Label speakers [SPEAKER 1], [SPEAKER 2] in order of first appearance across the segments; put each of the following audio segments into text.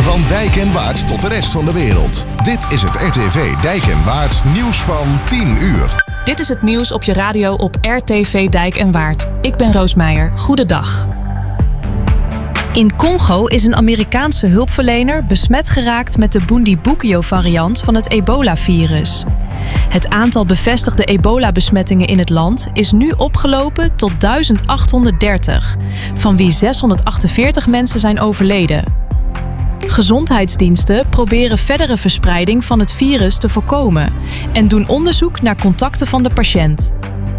[SPEAKER 1] Van Dijk en Waard tot de rest van de wereld. Dit is het RTV Dijk en Waard nieuws van 10 uur.
[SPEAKER 2] Dit is het nieuws op je radio op RTV Dijk en Waard. Ik ben Roos Meijer. Goedendag. In Congo is een Amerikaanse hulpverlener besmet geraakt met de Bundibugyo-variant van het ebola-virus. Het aantal bevestigde ebola-besmettingen in het land is nu opgelopen tot 1830, van wie 648 mensen zijn overleden. Gezondheidsdiensten proberen verdere verspreiding van het virus te voorkomen en doen onderzoek naar contacten van de patiënt.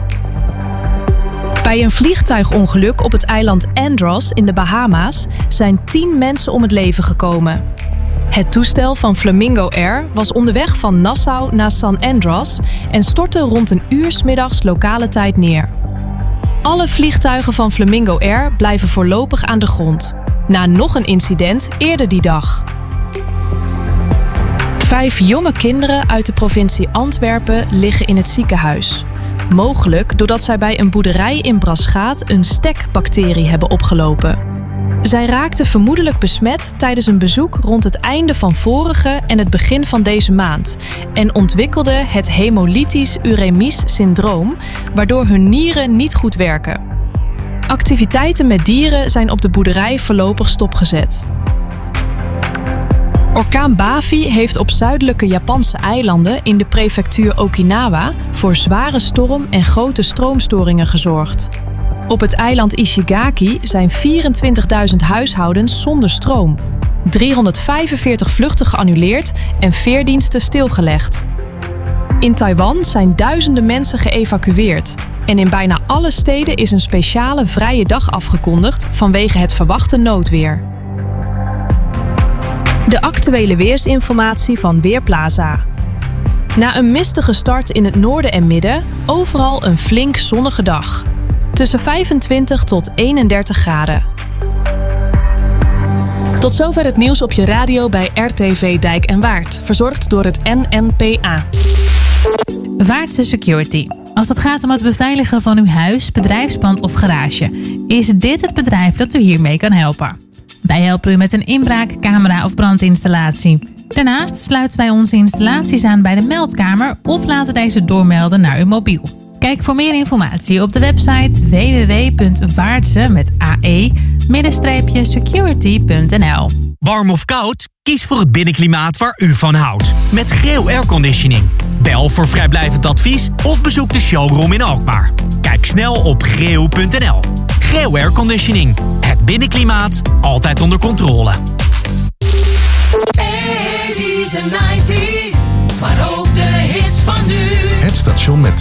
[SPEAKER 2] Bij een vliegtuigongeluk op het eiland Andros in de Bahama's zijn 10 mensen om het leven gekomen. Het toestel van Flamingo Air was onderweg van Nassau naar San Andros en stortte rond 1 uur 's middags lokale tijd neer. Alle vliegtuigen van Flamingo Air blijven voorlopig aan de grond, na nog een incident eerder die dag. 5 jonge kinderen uit de provincie Antwerpen liggen in het ziekenhuis. Mogelijk doordat zij bij een boerderij in Braschaat een stekbacterie hebben opgelopen. Zij raakten vermoedelijk besmet tijdens een bezoek rond het einde van vorige en het begin van deze maand en ontwikkelden het hemolytisch uremisch syndroom, waardoor hun nieren niet goed werken. Activiteiten met dieren zijn op de boerderij voorlopig stopgezet. Orkaan Bavi heeft op zuidelijke Japanse eilanden in de prefectuur Okinawa voor zware storm en grote stroomstoringen gezorgd. Op het eiland Ishigaki zijn 24.000 huishoudens zonder stroom, 345 vluchten geannuleerd en veerdiensten stilgelegd. In Taiwan zijn duizenden mensen geëvacueerd en in bijna alle steden is een speciale vrije dag afgekondigd vanwege het verwachte noodweer. De actuele weersinformatie van Weerplaza. Na een mistige start in het noorden en midden, overal een flink zonnige dag. Tussen 25 tot 31 graden. Tot zover het nieuws op je radio bij RTV Dijk en Waard. Verzorgd door het NNPA.
[SPEAKER 3] Waardse Security. Als het gaat om het beveiligen van uw huis, bedrijfspand of garage, is dit het bedrijf dat u hiermee kan helpen. Wij helpen u met een inbraak, camera of brandinstallatie. Daarnaast sluiten wij onze installaties aan bij de meldkamer of laten deze doormelden naar uw mobiel. Kijk voor meer informatie op de website www.waardse-security.nl.
[SPEAKER 4] Warm of koud? Kies voor het binnenklimaat waar u van houdt. Met Greo Airconditioning. Bel voor vrijblijvend advies of bezoek de showroom in Alkmaar. Kijk snel op greo.nl. Greo Airconditioning. Het binnenklimaat altijd onder controle.
[SPEAKER 5] 80's en 90's, maar ook de hits van nu.
[SPEAKER 1] Het station met